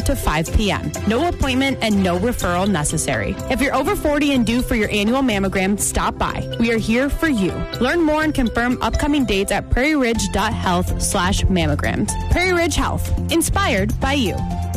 to 5 p.m. No appointment and no referral necessary. If you're over 40 and due for your annual mammogram, stop by. We are here for you. Learn more and confirm upcoming dates at prairieridge.health/mammograms. Prairie Ridge Health, inspired by you.